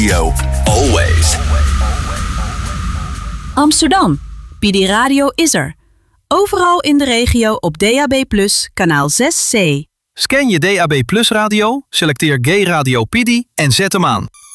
Radio. Always. Amsterdam. PD Radio is er. Overal in de regio op DAB+, kanaal 6C. Scan je DAB Plus radio, selecteer Gay Radio PD en zet hem aan.